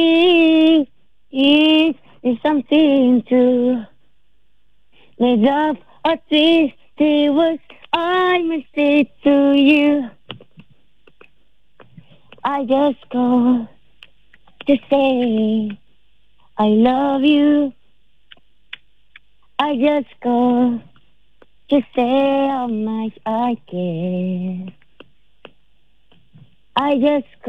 Is something to made up a twisty words. I must say to you, I just call to say I love you. I just call to say how much I care. I just